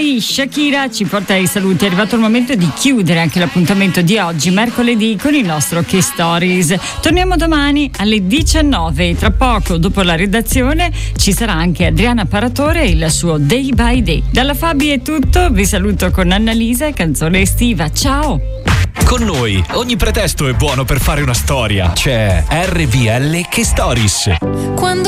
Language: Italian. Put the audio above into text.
di Shakira ci porta ai saluti. È arrivato il momento di chiudere anche l'appuntamento di oggi, mercoledì, con il nostro Che Stories. Torniamo domani alle 19. Tra poco, dopo la redazione, ci sarà anche Adriana Paratore e il suo Day by Day. Dalla Fabi è tutto, vi saluto con Annalisa e canzone estiva. Ciao! Con noi ogni pretesto è buono per fare una storia. C'è RVL Che Stories. Quando